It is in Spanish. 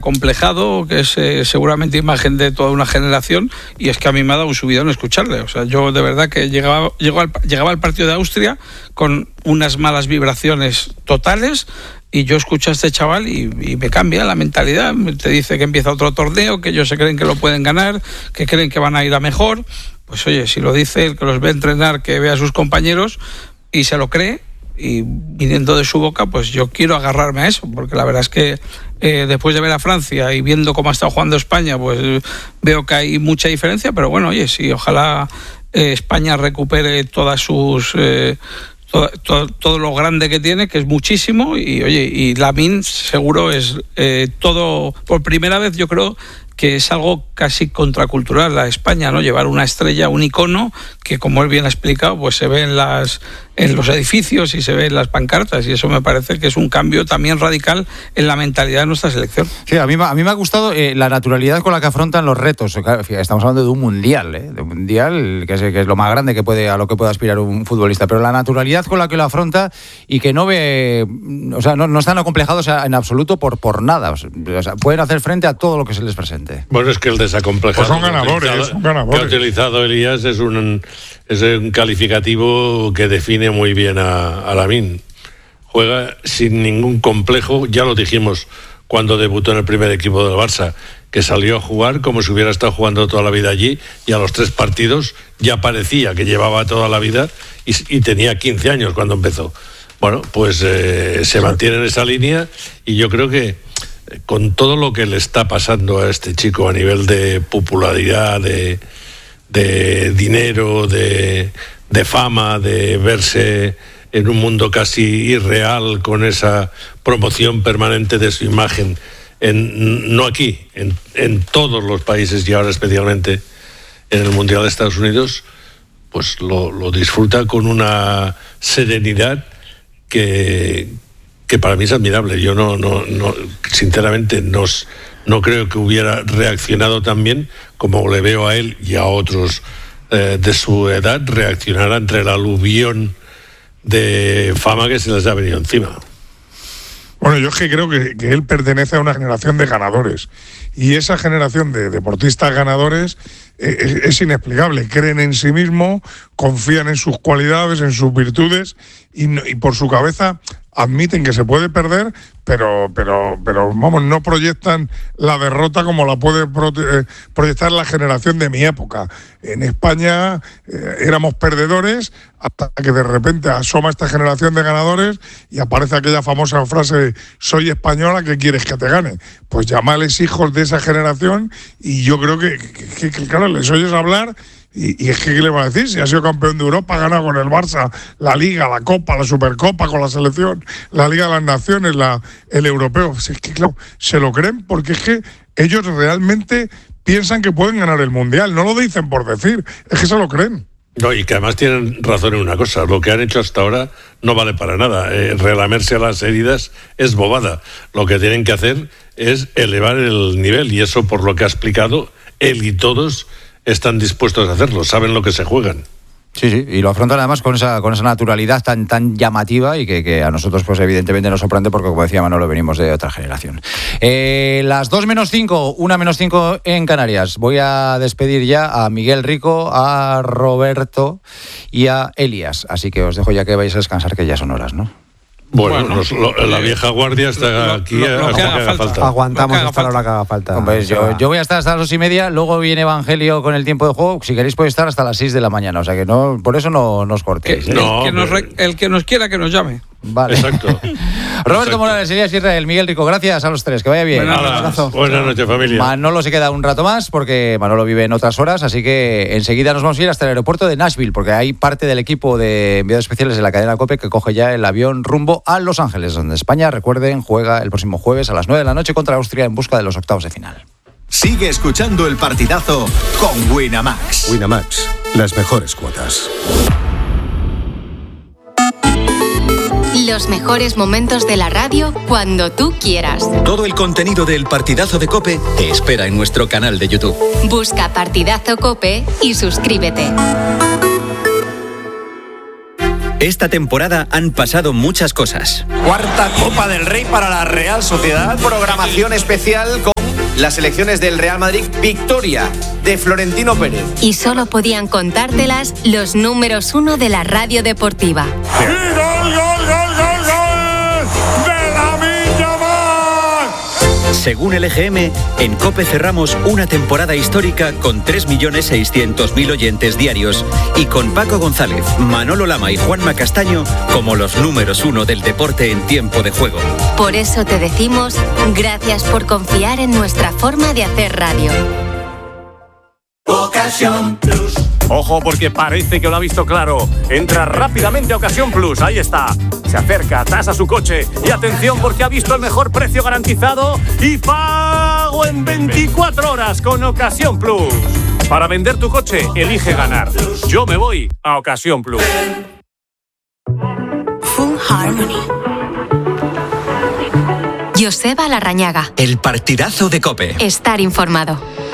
acomplejado, que es seguramente imagen de toda una generación, y es que a mí me ha dado un subidón escucharle. O sea, yo de verdad que llegaba al partido de Austria con unas malas vibraciones totales, y yo escucho a este chaval y me cambia la mentalidad. Te dice que empieza otro torneo, que ellos se creen que lo pueden ganar, que creen que van a ir a mejor. Pues oye, si lo dice el que los ve entrenar, que ve a sus compañeros y se lo cree, y viniendo de su boca, pues yo quiero agarrarme a eso, porque la verdad es que después de ver a Francia y viendo cómo ha estado jugando España, pues veo que hay mucha diferencia. Pero bueno, oye, sí, ojalá España recupere todas sus... todo lo grande que tiene, que es muchísimo, y oye, y Lamine seguro es todo, por primera vez yo creo que es algo casi contracultural a España, ¿no? Llevar una estrella, un icono que, como él bien ha explicado, pues se ve en los edificios y se ve en las pancartas, y eso me parece que es un cambio también radical en la mentalidad de nuestra selección. Sí, a mí me ha gustado la naturalidad con la que afrontan los retos. Estamos hablando de un mundial, de un mundial que es lo más grande a lo que puede aspirar un futbolista, pero la naturalidad con la que lo afronta, y que no ve, o sea, no están acomplejados en absoluto por nada. O sea, pueden hacer frente a todo lo que se les presente. Bueno, es que el desacomplejado pues son ganadores. que ha utilizado Elías es un calificativo que define muy bien a Lamine. Juega sin ningún complejo, ya lo dijimos cuando debutó en el primer equipo del Barça, que salió a jugar como si hubiera estado jugando toda la vida allí, y a los 3 partidos ya parecía que llevaba toda la vida y tenía 15 años cuando empezó. Bueno, pues se mantiene en esa línea, y yo creo que con todo lo que le está pasando a este chico a nivel de popularidad, de dinero, de fama, de verse en un mundo casi irreal con esa promoción permanente de su imagen, no aquí, en todos los países, y ahora especialmente en el Mundial de Estados Unidos, pues lo disfruta con una serenidad que para mí es admirable. Yo no sinceramente no creo que hubiera reaccionado tan bien como le veo a él y a otros de su edad reaccionar ante el aluvión de fama que se les ha venido encima. Bueno, yo es que creo que él pertenece a una generación de ganadores, y esa generación de deportistas ganadores es inexplicable. Creen en sí mismo, confían en sus cualidades, en sus virtudes, y por su cabeza admiten que se puede perder, pero vamos, no proyectan la derrota como la puede proyectar la generación de mi época. En España éramos perdedores, hasta que de repente asoma esta generación de ganadores y aparece aquella famosa frase: soy española, ¿qué quieres que te gane? Pues llamales hijos de esa generación, y yo creo que claro, les oyes hablar. Y es que, ¿qué le va a decir? Si ha sido campeón de Europa, ha ganado con el Barça la Liga, la Copa, la Supercopa con la selección, la Liga de las Naciones, el Europeo. Es que, claro, se lo creen, porque es que ellos realmente piensan que pueden ganar el Mundial. No lo dicen por decir, es que se lo creen. No, y que además tienen razón en una cosa: lo que han hecho hasta ahora no vale para nada. Relamerse a las heridas es bobada. Lo que tienen que hacer es elevar el nivel, y eso, por lo que ha explicado, él y todos están dispuestos a hacerlo, saben lo que se juegan. Sí, y lo afrontan además con esa naturalidad tan llamativa, y que a nosotros pues evidentemente nos sorprende, porque, como decía Manolo, venimos de otra generación. Las 2:05, 1:05 en Canarias. Voy a despedir ya a Miguel Rico, a Roberto y a Elías, así que os dejo ya que vais a descansar, que ya son horas, ¿no? Bueno, la vieja guardia está aquí hasta que haga falta. Aguantamos hasta la hora que haga falta. Pues yo voy a estar hasta las 2:30, luego viene Evangelio con el tiempo de juego. Si queréis puede estar hasta las 6 de la mañana, o sea que no, por eso no os cortéis. El que nos quiera que nos llame. Vale. Exacto. Roberto Morales, Elías Israel, Miguel Rico, gracias a los 3, que vaya bien. Buenas noches, familia. Manolo se queda un rato más, porque Manolo vive en otras horas, así que enseguida nos vamos a ir hasta el aeropuerto de Nashville, porque hay parte del equipo de enviados especiales de la cadena COPE que coge ya el avión rumbo a Los Ángeles, donde España, recuerden, juega el próximo jueves a las 9 de la noche contra Austria en busca de los octavos de final. Sigue escuchando El Partidazo con Winamax. Winamax, las mejores cuotas. Los mejores momentos de la radio cuando tú quieras. Todo el contenido del Partidazo de COPE te espera en nuestro canal de YouTube. Busca Partidazo COPE y suscríbete. Esta temporada han pasado muchas cosas. Cuarta Copa del Rey para la Real Sociedad. Programación especial con las elecciones del Real Madrid, victoria de Florentino Pérez. Y solo podían contártelas los números 1 de la radio deportiva. Según el EGM, en COPE cerramos una temporada histórica con 3.600.000 oyentes diarios y con Paco González, Manolo Lama y Juanma Castaño como los números 1 del deporte en tiempo de juego. Por eso te decimos gracias por confiar en nuestra forma de hacer radio. Ocasión Plus. Ojo, porque parece que lo ha visto claro. Entra rápidamente a Ocasión Plus, ahí está. Se acerca, tasa su coche y atención porque ha visto el mejor precio garantizado y pago en 24 horas con Ocasión Plus. Para vender tu coche, elige ganar. Yo me voy a Ocasión Plus. Full Harmony. Joseba Larrañaga. El partidazo de COPE. Estar informado.